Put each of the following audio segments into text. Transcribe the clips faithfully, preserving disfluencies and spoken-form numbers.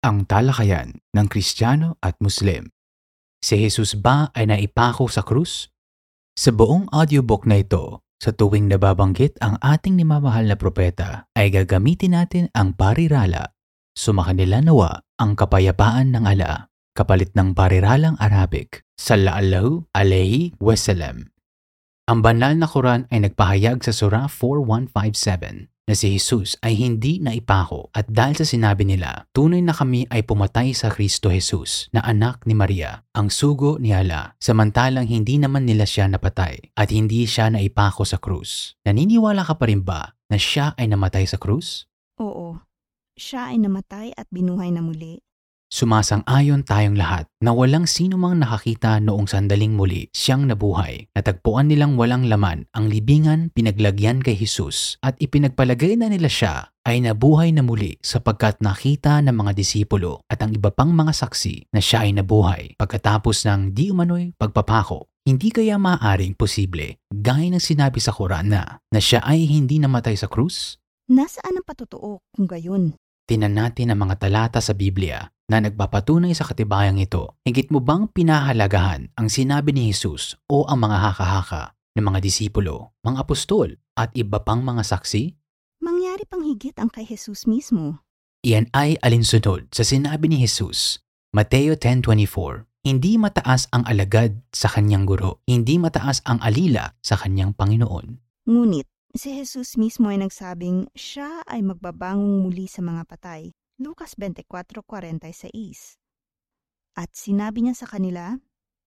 Ang talakayan ng Kristiyano at Muslim. Si Jesus ba ay naipako sa krus? Sa buong audiobook na ito, sa tuwing nababanggit ang ating nimamahal na propeta, ay gagamitin natin ang parirala. Sumakanila nawa ang kapayapaan ng ala, kapalit ng pariralang Arabic, Sallallahu Alaihi Wasallam. Ang banal na Quran ay nagpahayag sa Surah four one five seven na si Jesus ay hindi naipako at dahil sa sinabi nila, tunay na kami ay pumatay sa Kristo Jesus na anak ni Maria, ang sugo ni Allah, samantalang hindi naman nila siya napatay at hindi siya naipako sa krus. Naniniwala ka pa rin ba na siya ay namatay sa krus? Oo, siya ay namatay at binuhay na muli. Sumasang-ayon tayong lahat na walang sino mang nakakita noong sandaling muli siyang nabuhay. Natagpuan nilang walang laman ang libingan pinaglagyan kay Jesus at ipinagpalagay na nila siya ay nabuhay na muli sapagkat nakita ng mga disipulo at ang iba pang mga saksi na siya ay nabuhay pagkatapos ng di umano'y pagpapako. Hindi kaya maaaring posible, gaya ng sinabi sa Quran na, na siya ay hindi namatay sa krus? Nasaan ang patotoo kung gayon? Tinan natin ang mga talata sa Biblia na nagpapatunay sa katibayang ito. Higit mo bang pinahalagahan ang sinabi ni Jesus o ang mga haka-haka ng mga disipulo, mga apostol at iba pang mga saksi? Mangyari pang higit ang kay Jesus mismo. Iyan ay alinsunod sa sinabi ni Jesus. Mateo ten twenty-four, hindi mataas ang alagad sa kanyang guro, hindi mataas ang alila sa kanyang Panginoon. Ngunit, si Jesus mismo ay nagsabing siya ay magbabangong muli sa mga patay. Lucas twenty-four forty-six. At sinabi niya sa kanila,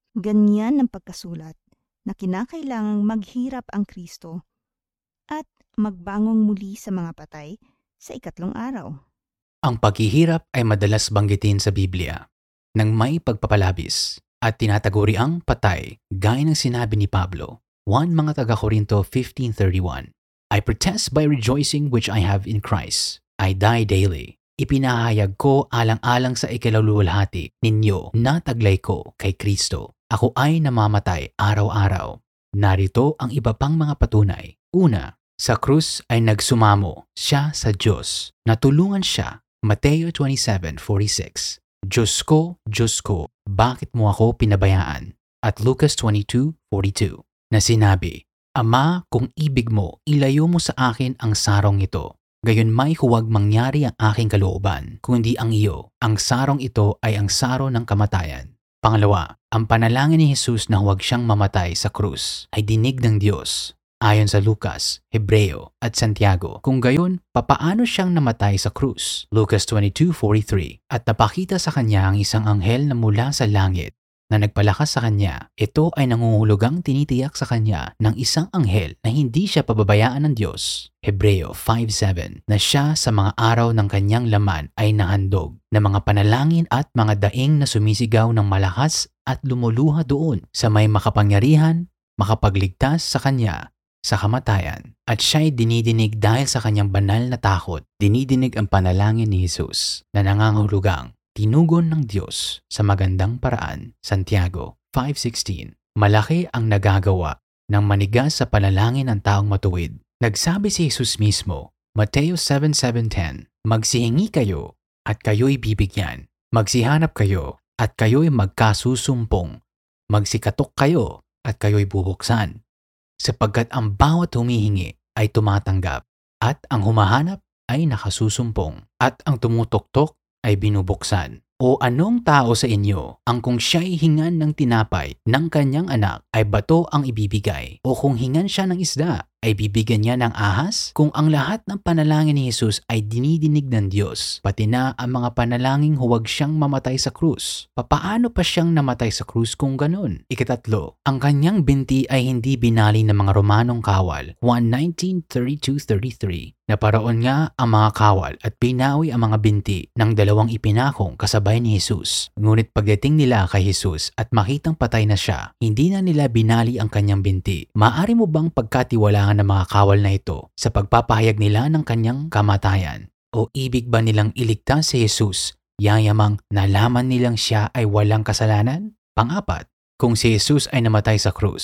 ganyan ang pagkasulat na kinakailangang maghirap ang Kristo at magbangong muli sa mga patay sa ikatlong araw. Ang paghihirap ay madalas banggitin sa Biblia ng may pagpapalabis at tinataguri ang patay gaya ng sinabi ni Pablo. First mga taga-Korinto fifteen thirty-one. I protest by rejoicing which I have in Christ. I die daily. Ipinahayag ko alang-alang sa ikaluluwalhati ninyo na taglay ko kay Kristo. Ako ay namamatay araw-araw. Narito ang iba pang mga patunay. Una, sa krus ay nagsumamo siya sa Diyos. Natulungan siya. Mateo twenty-seven forty-six. Diyos ko, Diyos ko, bakit mo ako pinabayaan? At Lucas twenty-two forty-two na sinabi, Ama, kung ibig mo, ilayo mo sa akin ang sarong ito. Gayon may huwag mangyari ang aking kalooban, kundi ang iyo. Ang sarong ito ay ang saro ng kamatayan. Pangalawa, ang panalangin ni Jesus na huwag siyang mamatay sa krus ay dinig ng Diyos. Ayon sa Lucas, Hebreo at Santiago, kung gayon, papaano siyang namatay sa krus? Lucas twenty-two forty-three. At napakita sa kanya ang isang anghel na mula sa langit na nagpalakas sa kanya. Ito ay nangunghulugang tinitiyak sa kanya ng isang anghel na hindi siya pababayaan ng Diyos. Hebreo five seven, na siya sa mga araw ng kanyang laman ay nahandog na mga panalangin at mga daing na sumisigaw ng malakas at lumuluha doon sa may makapangyarihan, makapagligtas sa kanya sa kamatayan. At siya'y dinidinig dahil sa kanyang banal na takot. Dinidinig ang panalangin ni Jesus na nangangahulugang tinugon ng Diyos sa magandang paraan. Santiago five sixteen. Malaki ang nagagawa ng manigas sa panalangin ng taong matuwid. Nagsabi si Jesus mismo, Mateo seven seven ten, magsihingi kayo at kayo'y bibigyan. Magsihanap kayo at kayo'y magkasusumpong. Magsikatok kayo at kayo'y bubuksan. Sapagkat ang bawat humihingi ay tumatanggap at ang humahanap ay nakasusumpong at ang tumutoktok ay binubuksan. O anong tao sa inyo ang kung siya'y hingan ng tinapay ng kanyang anak ay bato ang ibibigay? O kung hingan siya ng isda ay bibigyan niya ng ahas? Kung ang lahat ng panalangin ni Jesus ay dinidinig ng Diyos, pati na ang mga panalangin huwag siyang mamatay sa krus, papaano pa siyang namatay sa krus kung ganun? Ikatatlo, ang kanyang binti ay hindi binali ng mga Romanong kawal. Juan nineteen thirty-two thirty-three. Naparoon nga ang mga kawal at pinawi ang mga binti ng dalawang ipinakong kasabay ni Jesus. Ngunit pagdating nila kay Jesus at makitang patay na siya, hindi na nila binali ang kanyang binti. Maaari mo bang pagkatiwalaan ng mga kawal na ito sa pagpapahayag nila ng kanyang kamatayan? O ibig ba nilang iligtas si Jesus, yayamang nalaman nilang siya ay walang kasalanan? Pang-apat, kung si Jesus ay namatay sa krus,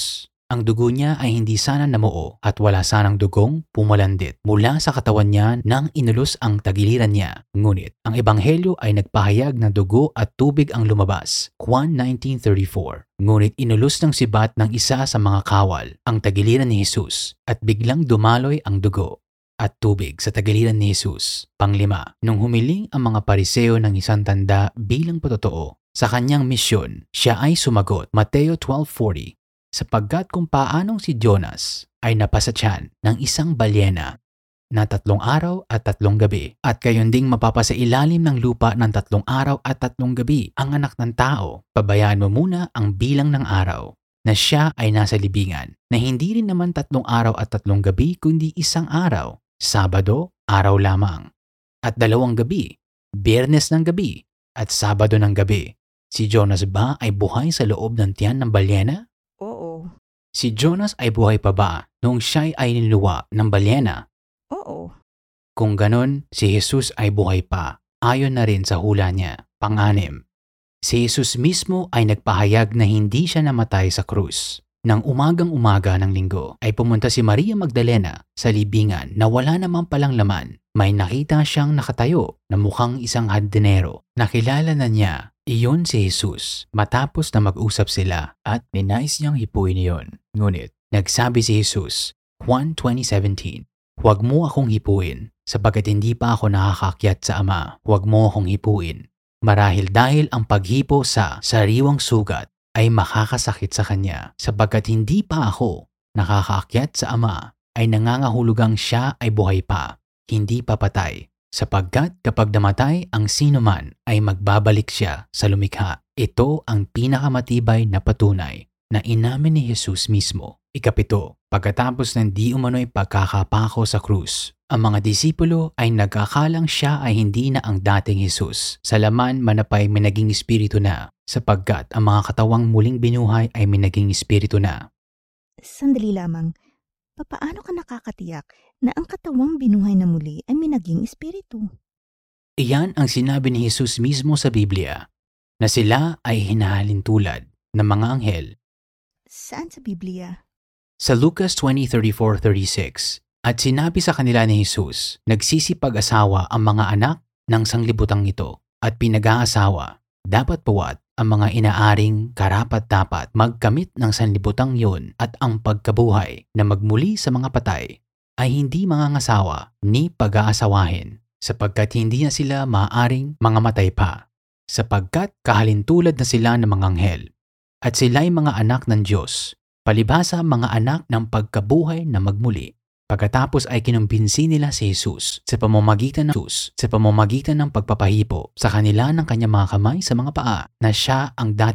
Ang dugo niya ay hindi sana namuo at wala sanang dugong pumalandit mula sa katawan niya nang inulos ang tagiliran niya. Ngunit ang ebanghelyo ay nagpahayag na dugo at tubig ang lumabas. Juan nineteen thirty-four. Ngunit inulos ng sibat ng isa sa mga kawal ang tagiliran ni Jesus at biglang dumaloy ang dugo at tubig sa tagiliran ni Jesus. Panglima, nung humiling ang mga pariseo ng isang tanda bilang patotoo sa kanyang misyon, siya ay sumagot, Mateo twelve forty, sapagkat kung paanong si Jonas ay napasa tiyan ng isang balyena na tatlong araw at tatlong gabi, at gayon ding mapapasa ilalim ng lupa ng tatlong araw at tatlong gabi ang anak ng tao, pabayaan mo muna ang bilang ng araw na siya ay nasa libingan, na hindi rin naman tatlong araw at tatlong gabi kundi isang araw, Sabado, araw lamang, at dalawang gabi, Biyernes ng gabi at Sabado ng gabi. Si Jonas ba ay buhay sa loob ng tiyan ng balyena? Oo. Si Jonas ay buhay pa ba noong siya ay niluwa ng balyena? Oo. Kung ganon, si Jesus ay buhay pa, ayon na rin sa hula niya. Pang-anim, si Jesus mismo ay nagpahayag na hindi siya namatay sa krus. Nang umagang-umaga ng linggo ay pumunta si Maria Magdalena sa libingan na wala namang palang laman. May nakita siyang nakatayo na mukhang isang hardinero. Nakilala na niya iyon si Jesus matapos na mag-usap sila at ninais niyang hipuin iyon. Ngunit nagsabi si Jesus, Juan twenty seventeen, huwag mo akong hipuin sapagkat hindi pa ako nakakakyat sa Ama. Huwag mo akong hipuin. Marahil dahil ang paghipo sa sariwang sugat ay makakasakit sa kanya, sapagkat hindi pa ako nakakaakyat sa Ama ay nangangahulugang siya ay buhay pa, hindi pa patay, sapagkat kapag namatay ang sino man ay magbabalik siya sa lumikha. Ito ang pinakamatibay na patunay na inamin ni Jesus mismo. Ikapito, pagkatapos ng di umano'y pagkakapako sa krus, ang mga disipulo ay nagkakalang siya ay hindi na ang dating Jesus. Sa laman manapay may naging espiritu na, sapagkat ang mga katawang muling binuhay ay may naging espiritu na. Sandali lamang, papaano ka nakakatiyak na ang katawang binuhay na muli ay may naging espiritu? Iyan ang sinabi ni Jesus mismo sa Biblia, na sila ay hinahalin tulad ng mga anghel. Saan sa Biblia? Sa Lucas twenty thirty-four thirty-six, at sinabi sa kanila ni Jesus, nagsisipag-asawa ang mga anak ng sanglibutang ito at pinag-aasawa. Dapat puwat ang mga inaaring karapat-dapat magkamit ng sanlibutang yun at ang pagkabuhay na magmuli sa mga patay ay hindi mangangasawa ni pag-aasawahin, sapagkat hindi na sila maaaring mga matay pa, sapagkat kahalintulad na sila ng mga anghel, at sila'y mga anak ng Diyos, palibhasa mga anak ng pagkabuhay na magmuli. Pagkatapos ay kinumbinsi nila si Jesus sa pamamagitan ng Jesus, sa pamamagitan ng pagpapahipo sa kanila ng kanyang mga kamay sa mga paa, na siya ang dati